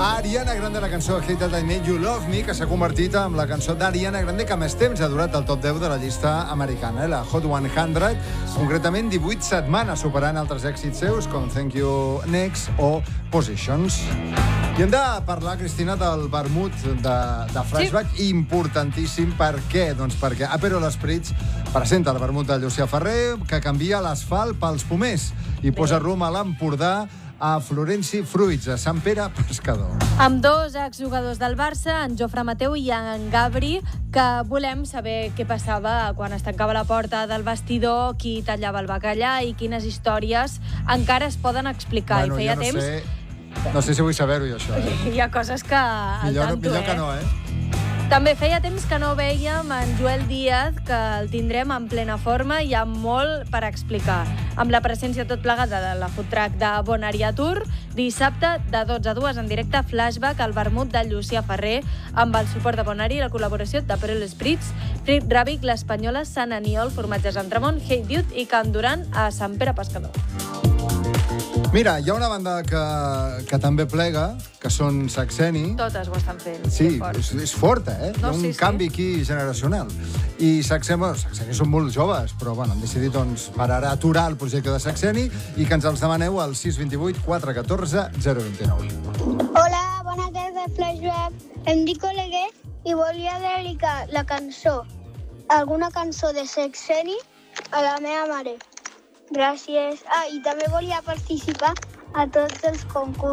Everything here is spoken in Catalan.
Ariana Grande, la cançó Hate That I Made You Love Me, que s'ha convertit en la cançó d'Ariana Grande que més temps ha durat al top 10 de la llista americana, la Hot 100, concretament 18 setmanes, superant altres èxits seus com Thank You Next o Positions. I hem de parlar, Cristina, del vermut de Flashback, sí. Importantíssim. Per què? Doncs perquè Aperol Spritz presenta el vermut de Llucià Ferrer, que canvia l'asfalt pels pomers i posa rumb a l'Empordà, a Florenci Fruits, a Sant Pere Pescador. Amb dos exjugadors del Barça, en Jofre Mateu i en Gabri, que volem saber què passava quan es tancava la porta del vestidor, qui tallava el bacallà i quines històries encara es poden explicar. Bueno, I feia temps... No sé si vull saber-ho, jo, això. Hi ha coses que... Millor que no, També feia temps que no vèiem en Joel Díaz, que el tindrem en plena forma i amb molt per explicar. Amb la presència tot plegada de la food truck de Bonaria Tour, dissabte de 12 a 2 en directe Flashback al vermut de Llucià Ferrer, amb el suport de Bonaria i la col·laboració d'Aperol Spritz, Frit Ràbic, l'Espanyola, Sant Aniol, Formatges Entramont, Hey Dude i Can Duran a Sant Pere Pescador. Mira, hi ha una banda que també plega, que són Saxeni. Totes ho estan fent. Sí, és fort, No, hi ha un canvi aquí generacional. I Saxeni són molt joves, però han decidit per ara aturar el projecte de Saxeni i que ens els demaneu al 628 414 029. Hola, bona tarda, Flashback. Em dic Oleguer i volia dedicar la cançó, alguna cançó de Saxeni, a la meva mare. Gràcies. I també volia participar a tots els concursos.